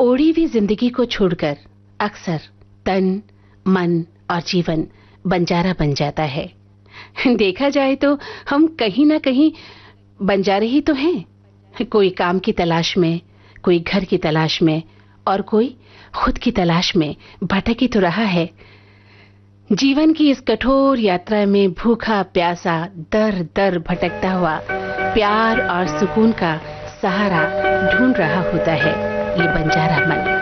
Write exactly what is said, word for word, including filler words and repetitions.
ओढ़ी हुई जिंदगी को छोड़कर अक्सर तन, मन और जीवन बंजारा बन जाता है। देखा जाए तो हम कहीं ना कहीं बंजारे ही तो हैं। कोई काम की तलाश में, कोई घर की तलाश में और कोई खुद की तलाश में भटक ही तो रहा है। जीवन की इस कठोर यात्रा में भूखा प्यासा दर दर भटकता हुआ प्यार और सुकून का सहारा ढूंढ रहा होता है ये बंजारा मन।